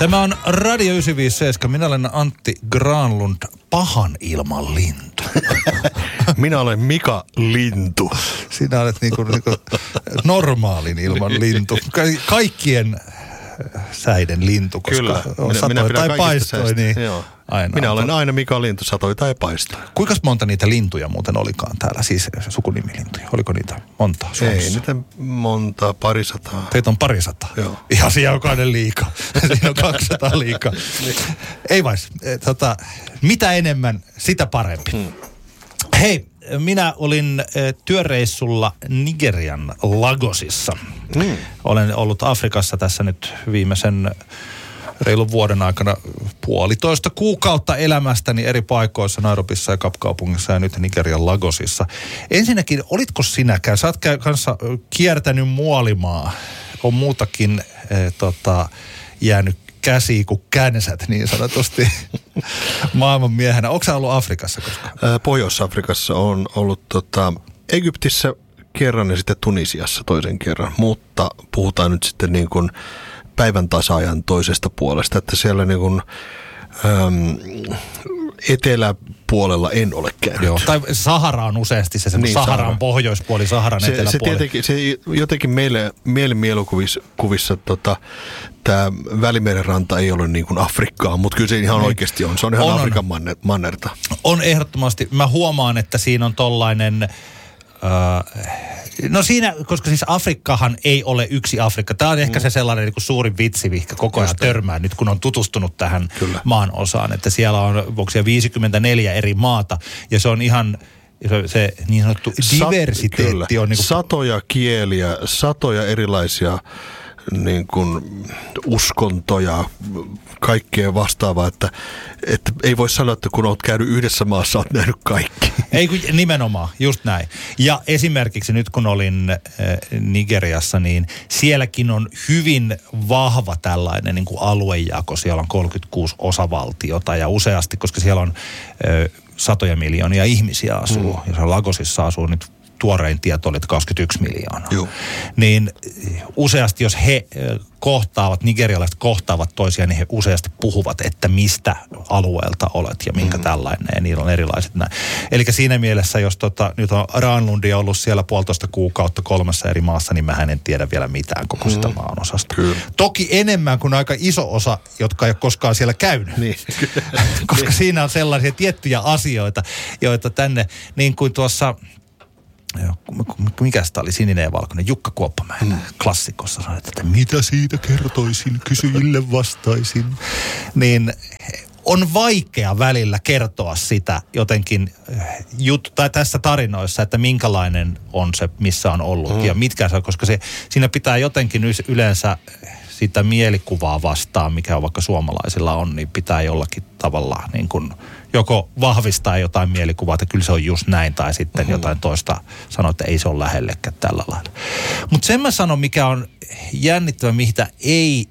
Tämä on Radio 957. Minä olen Antti Granlund, pahan ilman lintu. Minä olen Mika Lintu. Sinä olet niinku normaalin ilman lintu. Kaikkien säiden lintu, koska kyllä, satoi tai paistoi. Niin minä olen aina Mika Lintu, satoi tai paistoi. Kuinka monta niitä lintuja muuten olikaan täällä, siis sukunimilintuja? Oliko niitä monta Suomessa? Ei niitä monta, parisataa. Teitä on parisataa? Joo. Ihan siinä jokainen liikaa. Siinä on 200 liikaa. Ei vais, mitä enemmän, sitä parempi. Hei, minä olin työreissulla Nigerian Lagosissa. Olen ollut Afrikassa tässä nyt viimeisen reilun vuoden aikana 1,5 kuukautta elämästäni eri paikoissa, Nairobissa ja Kapkaupungissa ja nyt Nigerian Lagosissa. Ensinnäkin, olitko sinäkään? Sä oot kanssa kiertänyt muolimaa. On muutakin jäänyt käsiin kuin känsät niin sanotusti maailman miehenä. Onko sä ollut Afrikassa koskaan? Pohjois-Afrikassa on ollut Egyptissä kerran ja sitten Tunisiassa toisen kerran, mutta puhutaan nyt sitten niin kuin päivän tasaajan toisesta puolesta, että siellä niin kuin eteläpuolella en ole käynyt. Joo, tai Sahara on useasti se niin, Sahara on pohjoispuoli, Saharan eteläpuoli. Se jotenkin meille mielikuvissa tämä Välimeren ranta ei ole niin kuin Afrikkaa, mutta kyllä se ihan oikeasti on. Se on ihan Afrikan mannerta. On ehdottomasti. Mä huomaan, että siinä on tollainen no siinä, koska siis Afrikkahan ei ole yksi Afrikka. Tämä on ehkä se sellainen niin kuin suurin vitsi, mikä koko ajan törmää nyt, kun on tutustunut tähän maan osaan. Että siellä on 54 eri maata ja se on ihan se niin sanottu diversiteetti on niin kuin satoja kieliä, satoja erilaisia niin kuin uskontoja, kaikkea vastaavaa, että ei voi sanoa, että kun olet käynyt yhdessä maassa, olet nähnyt kaikki. Ei kun nimenomaan, just näin. Ja esimerkiksi nyt kun olin Nigeriassa, niin sielläkin on hyvin vahva tällainen niin kuin aluejako. Siellä on 36 osavaltiota ja useasti, koska siellä on satoja miljoonia ihmisiä asuu. Ja Lagosissa asuu nyt tuorein tieto oli, että 21 miljoonaa. Joo. Niin useasti, jos he kohtaavat, nigerialaiset kohtaavat toisiaan, niin he useasti puhuvat, että mistä alueelta olet ja minkä tällainen. Ja niillä on erilaiset näin. Eli siinä mielessä, jos nyt on Granlundia ollut siellä 1,5 kuukautta 3 eri maassa, niin mähän en tiedä vielä mitään koko sitä maanosasta. Kyllä. Toki enemmän kuin aika iso osa, jotka ei ole koskaan siellä käynyt. Niin. Koska siinä on sellaisia tiettyjä asioita, joita tänne, niin kuin tuossa mikä sitä oli, sininen ja valkoinen, Jukka Kuoppamäen klassikossa sanoi, että mitä siitä kertoisin, kysyjille vastaisin. Niin on vaikea välillä kertoa sitä jotenkin tai tässä tarinoissa, että minkälainen on se, missä on ollut ja mitkä se on, koska siinä pitää jotenkin yleensä sitä mielikuvaa vastaan, mikä on vaikka suomalaisilla on, niin pitää jollakin tavalla niin kuin joko vahvistaa jotain mielikuvaa, että kyllä se on just näin, tai sitten jotain toista sanoa, että ei se ole lähellekään tällä lailla. Mutta sen mä sanon, mikä on jännittävä, mitä ei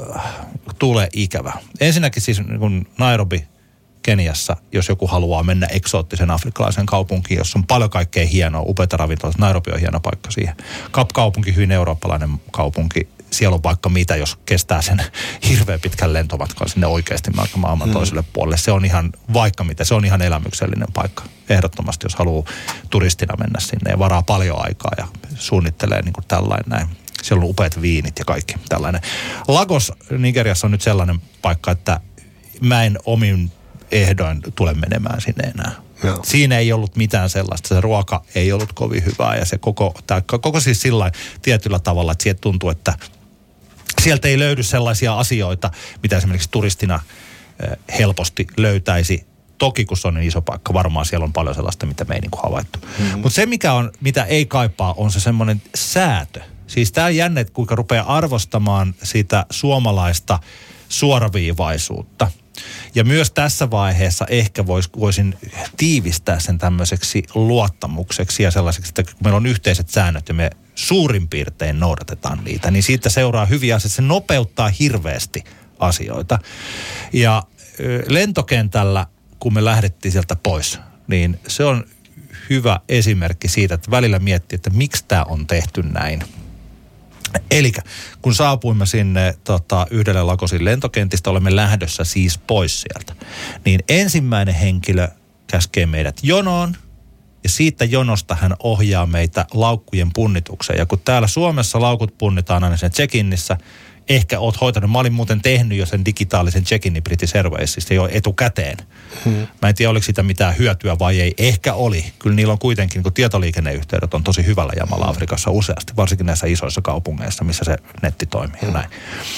tule ikävä. Ensinnäkin siis niin Nairobi, Keniassa, jos joku haluaa mennä eksoottisen afrikkalaisen kaupunkiin, jossa on paljon kaikkea hienoa, upeita ravintoloita. Nairobi on hieno paikka siihen. Kapkaupunki, hyvin eurooppalainen kaupunki. Siellä on vaikka mitä, jos kestää sen hirveän pitkän lentomatkan sinne oikeasti maailman toiselle puolelle. Se on ihan vaikka mitä, se on ihan elämyksellinen paikka. Ehdottomasti, jos haluaa turistina mennä sinne ja varaa paljon aikaa ja suunnittelee niin kuin tällainen näin. Siellä on upeat viinit ja kaikki tällainen. Lagos Nigeriassa on nyt sellainen paikka, että mä en omin ehdoin tule menemään sinne enää. Joo. Siinä ei ollut mitään sellaista. Se ruoka ei ollut kovin hyvää ja se koko siis sillain tietyllä tavalla, että sieltä tuntuu, että sieltä ei löydy sellaisia asioita, mitä esimerkiksi turistina helposti löytäisi. Toki, kun se on niin iso paikka, varmaan siellä on paljon sellaista, mitä me ei niin kuin havaittu. Mutta se, mitä ei kaipaa, on se semmoinen säätö. Siis tämä on jännä, että kuinka rupeaa arvostamaan sitä suomalaista suoraviivaisuutta. Ja myös tässä vaiheessa ehkä voisin tiivistää sen tämmöiseksi luottamukseksi ja sellaiseksi, että kun meillä on yhteiset säännöt ja me suurin piirtein noudatetaan niitä, niin siitä seuraa hyviä asioita. Se nopeuttaa hirveästi asioita. Ja lentokentällä, kun me lähdettiin sieltä pois, niin se on hyvä esimerkki siitä, että välillä miettii, että miksi tämä on tehty näin. Elikkä kun saapuimme sinne yhdelle Lagosin lentokentistä, olemme lähdössä siis pois sieltä, niin ensimmäinen henkilö käskee meidät jonoon ja siitä jonosta hän ohjaa meitä laukkujen punnitukseen. Ja kun täällä Suomessa laukut punnitaan aina sen check-inissä, ehkä oot hoitanut, mä olin muuten tehnyt jo sen digitaalisen check-inin British Airwaysista jo etukäteen. Mä en tiedä, oliko siitä mitään hyötyä vai ei. Ehkä oli. Kyllä niillä on kuitenkin, kun tietoliikenneyhteydet on tosi hyvällä jamalla Afrikassa useasti, varsinkin näissä isoissa kaupungeissa, missä se netti toimii. Näin.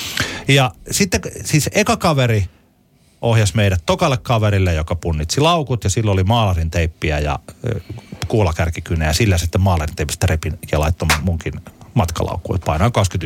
Ja sitten siis eka kaveri ohjasi meidät tokalle kaverille, joka punnitsi laukut ja silloin oli maalarin teippiä ja kuulakärkikynä ja sillä sitten maalarin teipistä repin ja laittoi munkin matkalaukkuun, painaa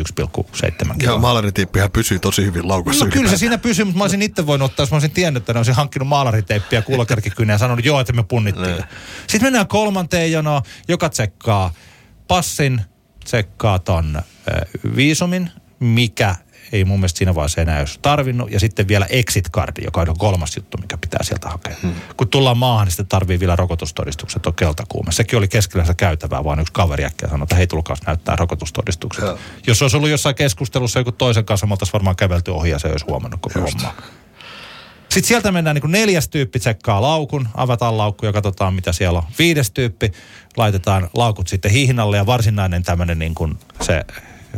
21,7 kiloa. Ja maalarinteippihän pysyy tosi hyvin laukussa. No kyllä se siinä pysyy, mutta mä olisin itse voinut ottaa, jos mä olisin tiennyt, että ne olisin hankkinut maalarinteippiä ja kuulakärkikynä ja sanonut, joo, että me punnittiin. Sitten mennään kolmanteen jonoon, joka tsekkaa passin, tsekkaa ton viisumin, mikä ei mun mielestä siinä vaiheessa enää olisi tarvinnut. Ja sitten vielä exit-kardi, joka on kolmas juttu, mikä pitää sieltä hakea. Kun tullaan maahan, niin sitten tarvii vielä rokotustodistukset, on keltakuume. Sekin oli keskellä käytävää, vaan yksi kaveri äkkiä sanoi, että hei, tulkaas näyttää rokotustodistukset. Ja. Jos olisi ollut jossain keskustelussa joku toisen kanssa, me oltaisiin varmaan kävelty ohi ja se olisi huomannut koko hommaa. Sitten sieltä mennään niin kuin 4. tyyppi tsekkaa laukun, avataan laukku ja katsotaan mitä siellä on. 5. tyyppi, laitetaan laukut sitten hihnalle ja varsinainen tämmöinen niin kuin se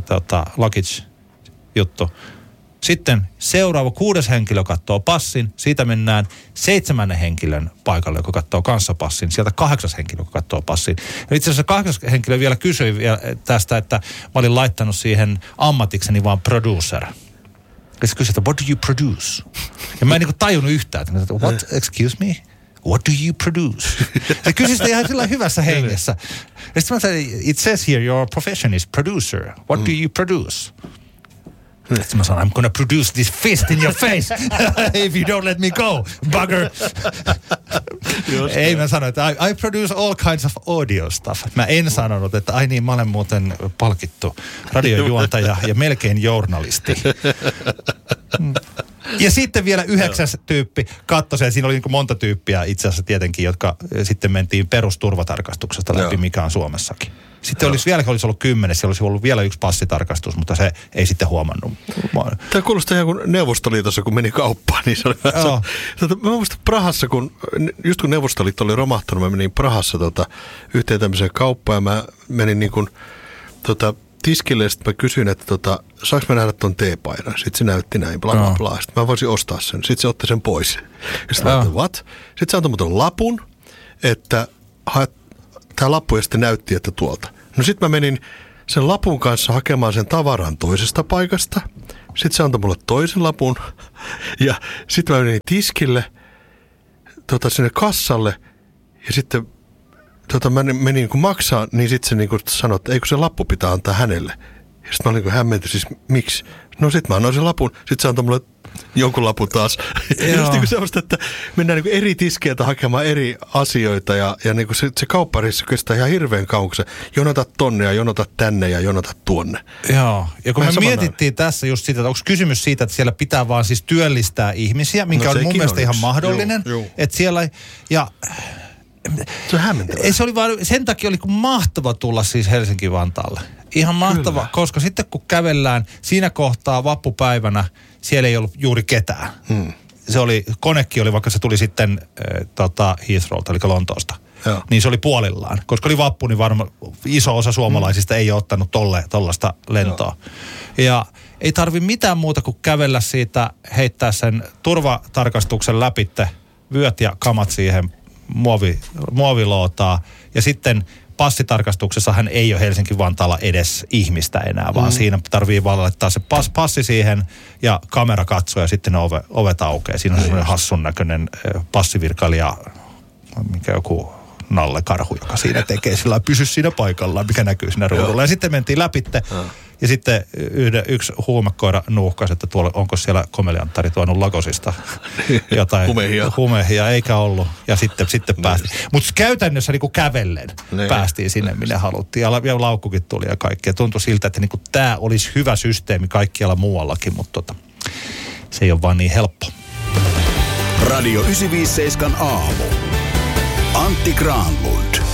luggage juttu. Sitten seuraava 6. henkilö katsoo passin, siitä mennään 7. henkilön paikalle, joka katsoo kanssa passin, sieltä 8. henkilö, joka katsoo passin. Ja itse asiassa 8. henkilö vielä kysyi vielä tästä, että mä olin laittanut siihen ammatikseni vaan producer. Ja se kysyi, että what do you produce? Ja mä en niin kuin tajunnut yhtään, että what, excuse me? What do you produce? Se kysyi sitä ihan sillä hyvässä hengessä. Ja sitten mä sanoin, it says here your profession is producer. What do you produce? Sitten mä sanoin, I'm gonna produce this fist in your face if you don't let me go, bugger. Ei, mä sanoin, että I produce all kinds of audio stuff. Mä en sanonut, että ai niin, mä olen muuten palkittu radiojuontaja ja melkein journalisti. Ja sitten vielä 9. tyyppi katsoi sen. Siinä oli niin monta tyyppiä itse asiassa tietenkin, jotka sitten mentiin perusturvatarkastuksesta läpi, mikä on Suomessakin. Sitten olisi ollut 10, siellä olisi ollut vielä yksi passitarkastus, mutta se ei sitten huomannut. Tämä kuulostaa ihan kuin Neuvostoliitossa, kun meni kauppaan. Niin se oli mä muistan Prahassa, just kun Neuvostoliitto oli romahtanut, mä menin Prahassa yhteen tämmöiseen kauppaan ja mä menin niin kuin tiskille ja sitten mä kysyin, että saanko mä nähdä ton teepaidan? Sitten se näytti näin, bla bla bla. Sitten mä voisin ostaa sen. Sitten se otti sen pois. Ja sitten mä ajattelin, what? Sitten se antoi muuten lapun, että tämä lappu ja sitten näytti, että tuolta. No sitten mä menin sen lapun kanssa hakemaan sen tavaran toisesta paikasta. Sitten se antoi mulle toisen lapun. Ja sitten mä menin tiskille, sinne kassalle. Ja sitten mä menin niin kuin maksaa, niin sitten se niin kuin sanoi, että eikö se lappu pitää antaa hänelle. Ja sitten mä olin niin hämmenty, siis miksi? No sitten mä annoin sen lapun, sitten se antoi mulle jonkun lapun taas. Just niin kuin sellaista, että mennään niin kuin eri tiskeiltä hakemaan eri asioita ja niin kuin se kauppareissu kestää ihan hirveän kauan, kun sä jonotat tonne ja jonotat tänne ja jonotat tuonne. Joo, ja kun me mietittiin tässä just sitä, että onko kysymys siitä, että siellä pitää vaan siis työllistää ihmisiä, minkä on mun mielestä ihan mahdollinen. Että siellä, ja se on hämmentävää. Se oli vaan, sen takia oli mahtava tulla siis Helsinki-Vantaalle. Ihan mahtava, kyllä. Koska sitten kun kävellään siinä kohtaa vappupäivänä, siellä ei ollut juuri ketään. Se oli, konekin oli, vaikka se tuli sitten Heathrowlta, eli Lontoosta. Joo. Niin se oli puolillaan. Koska oli vappu, niin varmaan iso osa suomalaisista ei ole ottanut tollaista lentoa. Joo. Ja ei tarvi mitään muuta kuin kävellä siitä, heittää sen turvatarkastuksen läpitte, vyöt ja kamat siihen muovilootaa. Ja sitten passitarkastuksessa hän ei ole Helsinki-Vantaalla edes ihmistä enää, vaan siinä tarvii vaan laittaa se passi siihen ja kamera katsoo ja sitten ne ovet aukeaa. Siinä on semmoinen hassun näköinen passivirkailija, mikä joku nallekarhu, joka siinä tekee sillä pysy siinä paikallaan, mikä näkyy siinä ruudulla. Ja sitten mentiin läpitte ja sitten yksi huumekoira nuuhkasi, että tuolla, onko siellä komelianttari tuonut Lagosista jotain humehia, eikä ollut. Ja sitten päästiin. Mutta käytännössä niin kuin kävellen päästiin sinne, minne haluttiin. Ja laukkukin tuli ja kaikki. Ja tuntui siltä, että niin tämä olisi hyvä systeemi kaikkialla muuallakin, mutta se ei ole vaan niin helppo. Radio 957 aamu. Antti Granlund.